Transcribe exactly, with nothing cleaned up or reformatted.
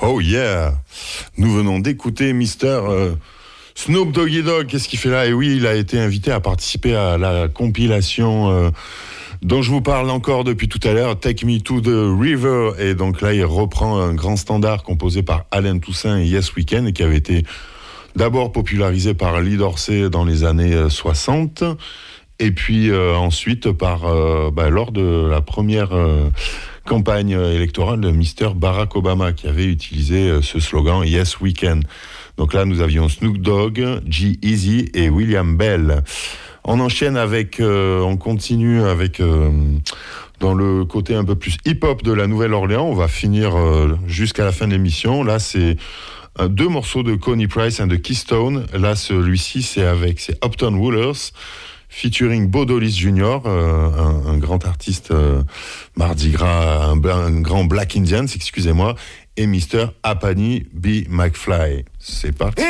Oh yeah! Nous venons d'écouter Mister euh, Snoop Doggy Dogg. Qu'est-ce qu'il fait là? Et oui, il a été invité à participer à la compilation euh, dont je vous parle encore depuis tout à l'heure, Take Me to the River. Et donc là, il reprend un grand standard composé par Allen Toussaint et Yes Weekend, et qui avait été d'abord popularisé par Lee Dorsey dans les années soixante. Et puis euh, ensuite, par, euh, bah, lors de la première euh, campagne électorale de Mister Barack Obama, qui avait utilisé euh, ce slogan « Yes, we can ». Donc là, nous avions Snoop Dogg, G-Eazy et William Bell. On enchaîne avec, euh, on continue avec, euh, dans le côté un peu plus hip-hop de la Nouvelle-Orléans. On va finir euh, jusqu'à la fin de l'émission. Là, c'est euh, deux morceaux de Connie Price et de Keystone. Là, celui-ci, c'est avec c'est Upton Woolers, featuring Bo Dollis junior, euh, un, un grand artiste euh, Mardi Gras, un, un grand Black Indians, excusez-moi, et Mister Apani B. McFly. C'est parti.